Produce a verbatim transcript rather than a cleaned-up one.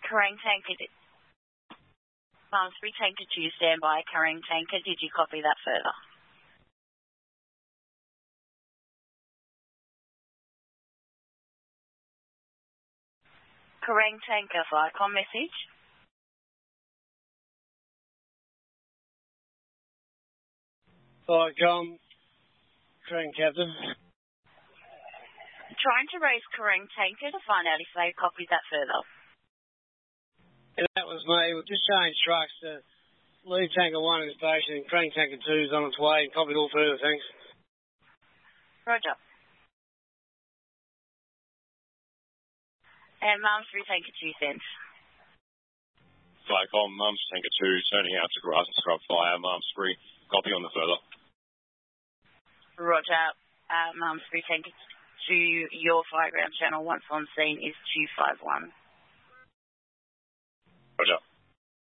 Kerang Tanker, Mum three Tanker two, stand by. Kerang Tanker, did you copy that further? Kerang Tanker, Flycom message. Flycom, Kerang Captain. Trying to raise Kerang Tanker to find out if they copied that further. Yeah, that was me. We've just changed trucks to leave Tanker one in the station and Kerang Tanker two is on its way and copied all further, thanks. Roger. And Mum three Tanker two, cents. Flycom, Mum's Tanker two, turning out to grass and scrub fire. Mum's three, copy on the further. Roger. Uh, Mum three Tanker two, your fireground channel once on scene is two five one.